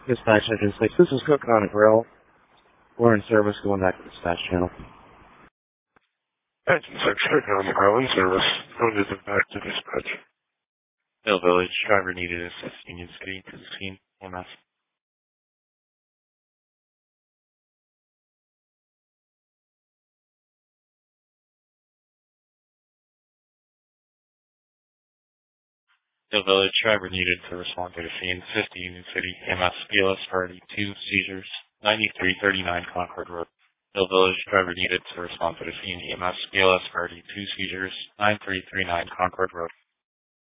Dispatch engine 6, this is Cook on a Grill. We're in service, going back to the dispatch channel. Engine 6, Cook on the Grill in service. Going to back to dispatch. Hill Village, driver needed assist Union City to the scene, EMS. Hill Village, driver needed to respond to the scene, 50 Union City, EMS, BLS priority 2, seizures, 9339 Concord Road. Hill Village, driver needed to respond to the scene, EMS, BLS priority 2, seizures, 9339 Concord Road.